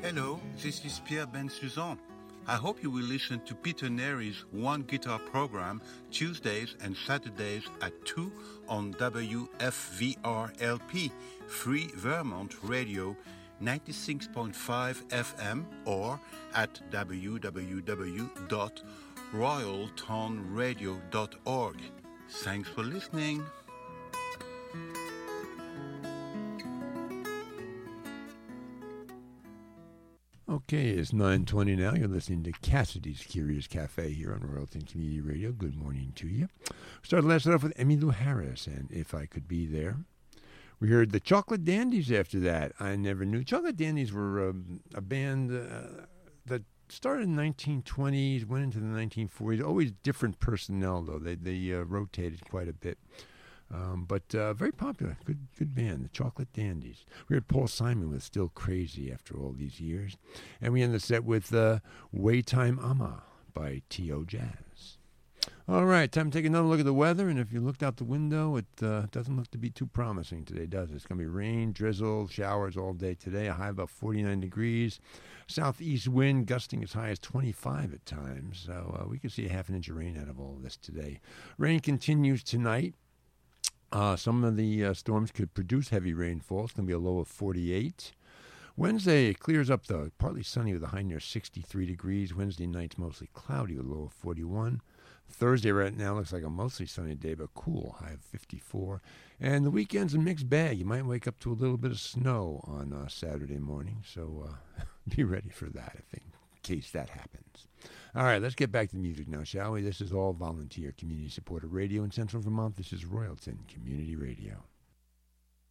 Hello, this is Pierre Bensuzan. I hope you will listen to Peter Nery's One Guitar program Tuesdays and Saturdays at 2 on WFVRLP, Free Vermont Radio, 96.5 FM, or at www.royaltonradio.org. Thanks for listening. Okay, it's 9:20 now. You're listening to Cassidy's Curious Cafe here on Royalton Community Radio. Good morning to you. Started last off with Emmylou Harris and If I Could Be There. We heard the Chocolate Dandies after that. I never knew. Chocolate Dandies were a band that started in the 1920s, went into the 1940s. Always different personnel, though. They rotated quite a bit. But very popular. Good band, the Chocolate Dandies. We heard Paul Simon with Still Crazy after all these years. And we end the set with Waytime Ama by T.O. Jazz. All right, time to take another look at the weather. And if you looked out the window, it doesn't look to be too promising today, does it? It's going to be rain, drizzle, showers all day today. A high of about 49 degrees. Southeast wind gusting as high as 25 at times. So we could see a half an inch of rain out of all of this today. Rain continues tonight. Some of the storms could produce heavy rainfall. It's going to be a low of 48. Wednesday, it clears up, though. Partly sunny with a high near 63 degrees. Wednesday night's mostly cloudy with a low of 41. Thursday right now looks like a mostly sunny day, but cool, high of 54. And the weekend's a mixed bag. You might wake up to a little bit of snow on Saturday morning, so be ready for that in case that happens. All right, let's get back to the music now, shall we? This is all volunteer, community-supported radio in Central Vermont. This is Royalton Community Radio.